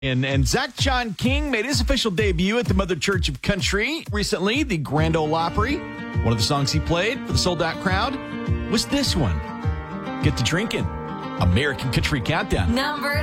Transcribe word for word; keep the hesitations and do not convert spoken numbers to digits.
And, and Zach John King made his official debut at the Mother Church of Country recently, the Grand Ole Opry. One of the songs he played for the sold-out crowd was this one, Get to Drinking, American Country Countdown. Number